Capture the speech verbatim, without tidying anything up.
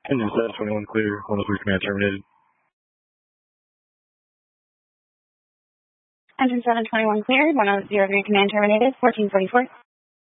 Engine seven twenty-one clear, one oh three command terminated. Engine seven twenty-one cleared, one oh three command terminated, fourteen forty-four.